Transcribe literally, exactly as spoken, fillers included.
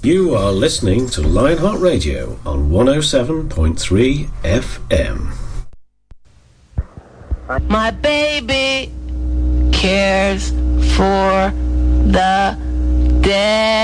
You are listening to Lionheart Radio on one oh seven point three F M. My baby cares for the dead.